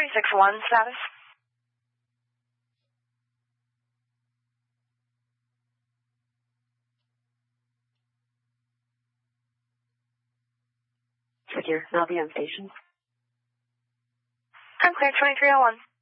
46-1 status. With your LVM station. I'm cleared 2301.